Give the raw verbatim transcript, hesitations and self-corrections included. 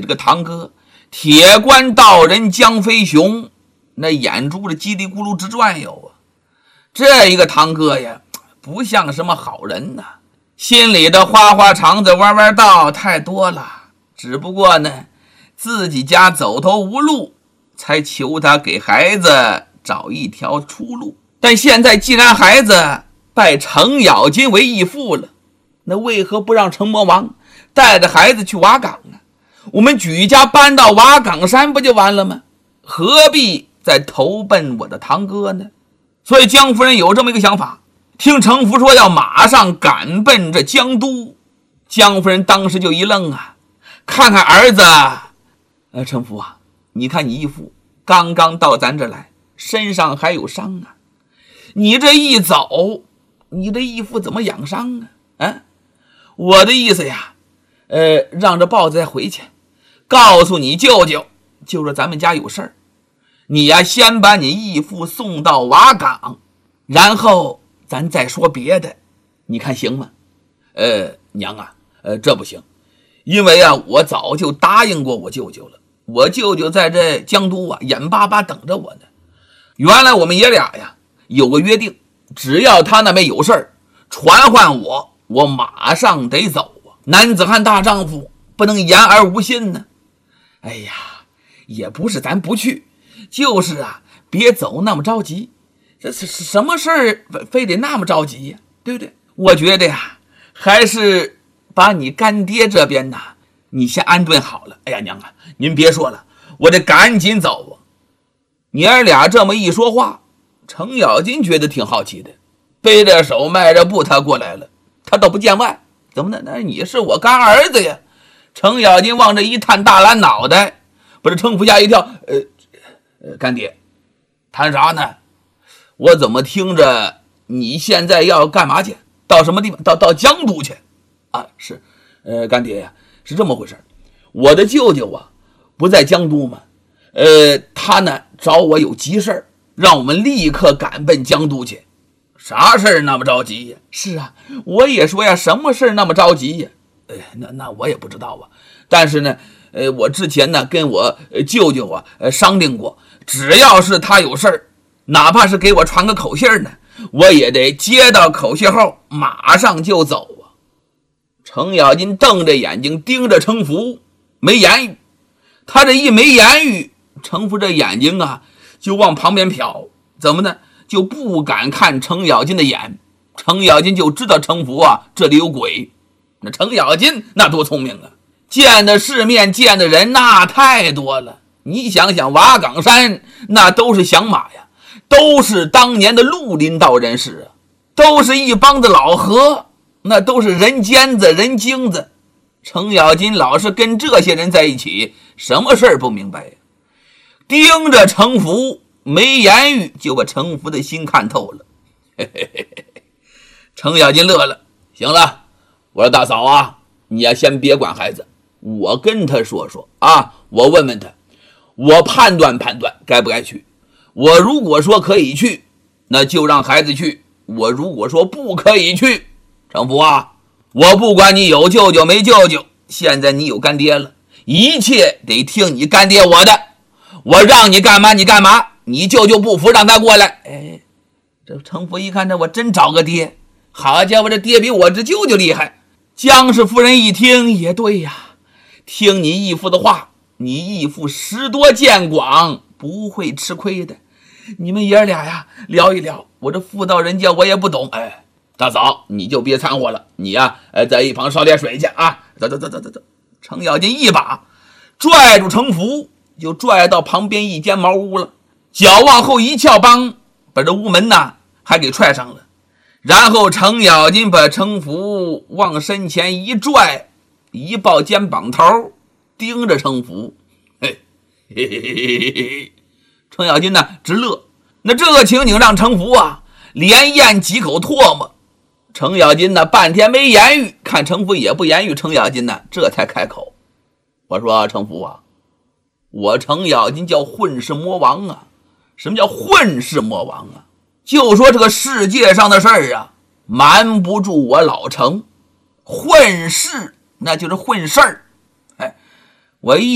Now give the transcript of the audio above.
这个堂哥铁关道人江飞雄，那眼珠子叽里咕噜直转悠啊。这一个堂哥呀，不像什么好人呐、啊，心里的花花肠子弯弯道太多了。只不过呢，自己家走投无路，才求他给孩子找一条出路。但现在既然孩子拜程咬金为义父了，那为何不让程魔王带着孩子去瓦岗呢？我们举家搬到瓦岗山不就完了吗？何必再投奔我的堂哥呢？所以江夫人有这么一个想法，听程福说要马上赶奔这江都，江夫人当时就一愣啊，看看儿子，呃，程福啊，你看你义父刚刚到咱这来，身上还有伤啊，你这一走，你这义父怎么养伤啊？啊，我的意思呀，呃，让这豹子再回去，告诉你舅舅，就说咱们家有事儿，你呀先把你义父送到瓦岗，然后咱再说别的，你看行吗？呃，娘啊，呃，这不行，因为啊，我早就答应过我舅舅了，我舅舅在这江都啊，眼巴巴等着我呢。原来我们爷俩呀有个约定，只要他那边有事儿，传唤我，我马上得走啊。男子汉大丈夫，不能言而无信呢。哎呀，也不是咱不去，就是啊，别走那么着急。这是什么事儿，非得那么着急呀？对不对？我觉得呀，还是把你干爹这边呐，你先安顿好了。哎呀，娘啊，您别说了，我得赶紧走啊。娘儿俩这么一说话，程咬金觉得挺好奇的，背着手迈着步他过来了，他倒不见外，怎么呢？那你是我干儿子呀。程咬金往这一探大蓝脑袋，把这程福吓一跳，呃呃，干爹谈啥呢？我怎么听着你现在要干嘛去？到什么地方？到到江都去啊？是，呃，干爹呀，是这么回事。我的舅舅啊，不在江都吗？呃，他呢找我有急事儿，让我们立刻赶奔江都去。啥事儿那么着急呀？是啊，我也说呀，什么事儿那么着急呀？呃，那那我也不知道啊。但是呢，呃，我之前呢跟我舅舅啊呃商定过，只要是他有事儿，哪怕是给我传个口信呢，我也得接到口信后马上就走啊。程咬金瞪着眼睛盯着程福，没言语。他这一没言语，程福这眼睛啊就往旁边瞟，怎么呢？就不敢看程咬金的眼。程咬金就知道程福啊这里有鬼。那程咬金那多聪明啊，见的世面见的人那太多了。你想想瓦岗山那都是响马呀，都是当年的绿林道人士啊，都是一帮子老和，那都是人尖子人精子。程咬金老是跟这些人在一起，什么事儿不明白呀？盯着程福没言语，就把程福的心看透了。嘿嘿嘿嘿，程咬金乐了，行了，我说大嫂啊，你呀先别管孩子，我跟他说说啊，我问问他，我判断判断该不该去。我如果说可以去，那就让孩子去；我如果说不可以去，程福啊，我不管你有舅舅没舅舅，现在你有干爹了，一切得听你干爹我的。我让你干嘛你干嘛，你舅舅不服让他过来。哎，这程福一看，这我真找个爹，好家伙，这爹比我这舅舅厉害。江氏夫人一听也对呀，听你义父的话，你义父识多见广，不会吃亏的。你们爷俩呀聊一聊，我这妇道人家我也不懂。哎，大嫂你就别掺和了，你呀呃在一旁烧点水去啊。走走走走走走。程咬金一把拽住程福，就拽到旁边一间茅屋了，脚往后一翘，帮把这屋门呐还给踹上了。然后程咬金把程福往身前一拽，一抱肩膀头，盯着程福。嘿嘿嘿嘿嘿，程咬金呢直乐。那这个情景让程福啊连咽几口唾沫。程咬金呢半天没言语，看程福也不言语，程咬金呢这才开口。我说程福啊，我程咬金叫混世魔王啊。什么叫混世魔王啊？就说这个世界上的事儿啊，瞒不住我老程。混世那就是混事儿。哎，我一